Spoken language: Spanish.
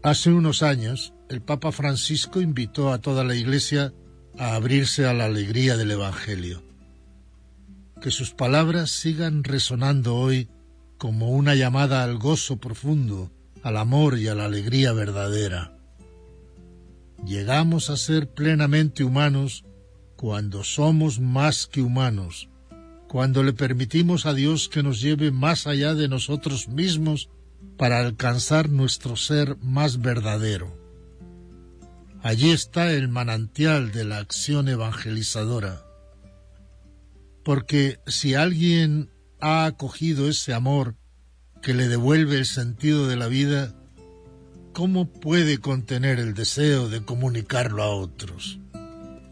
Hace unos años, el Papa Francisco invitó a toda la Iglesia a abrirse a la alegría del Evangelio. Que sus palabras sigan resonando hoy como una llamada al gozo profundo, al amor y a la alegría verdadera. Llegamos a ser plenamente humanos cuando somos más que humanos, cuando le permitimos a Dios que nos lleve más allá de nosotros mismos para alcanzar nuestro ser más verdadero. Allí está el manantial de la acción evangelizadora. Porque si alguien ha acogido ese amor que le devuelve el sentido de la vida, ¿cómo puede contener el deseo de comunicarlo a otros?